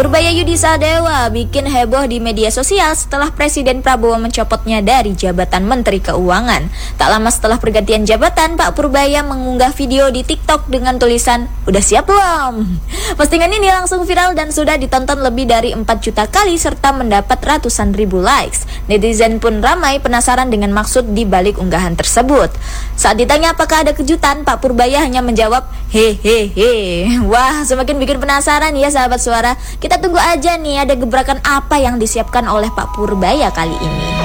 Purbaya Yudi Sadewa bikin heboh di media sosial setelah Presiden Prabowo mencopotnya dari jabatan Menteri Keuangan. Tak lama setelah pergantian jabatan, Pak Purbaya mengunggah video di TikTok dengan tulisan, "Udah siap belum?" Postingan ini langsung viral dan sudah ditonton lebih dari 4 juta kali serta mendapat ratusan ribu likes. Netizen pun ramai penasaran dengan maksud di balik unggahan tersebut. Saat ditanya apakah ada kejutan, Pak Purbaya hanya menjawab, "Hehehe." Wah, semakin bikin penasaran ya sahabat Suara. Kita tunggu aja nih ada gebrakan apa yang disiapkan oleh Pak Purbaya kali ini.